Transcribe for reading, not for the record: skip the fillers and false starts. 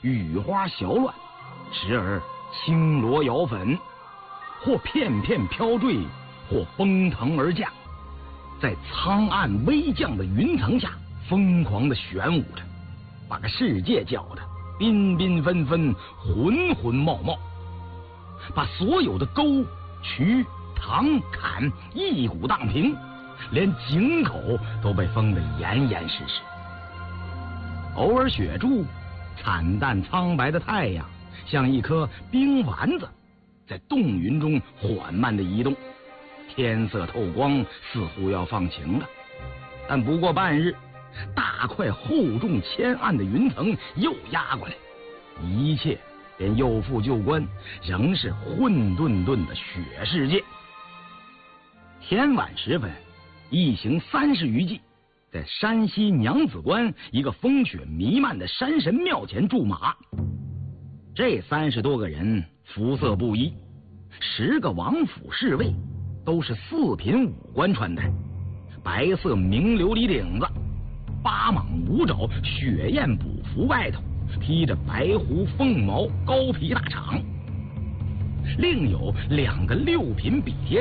雨花小乱，时而轻罗摇粉，或片片飘坠，或奔腾而降，在苍暗微降的云层下疯狂地旋舞着，把个世界搅得缤缤纷纷，浑浑茂茂，把所有的沟渠塘坎一鼓荡平，连井口都被封得严严实实。偶尔雪柱，惨淡苍白的太阳像一颗冰丸子，在冻云中缓慢地移动，天色透光，似乎要放晴了。但不过半日，大块厚重千岸的云层又压过来，一切便又复旧观，仍是混沌沌的雪世界。天晚时分，一行30余骑在山西娘子关一个风雪弥漫的山神庙前驻马。这30多个人肤色不一，10个王府侍卫都是4品武官穿戴，白色明琉璃领子，8蟒5爪雪燕补服外头披着白狐凤毛高皮大氅，另有2个6品比贴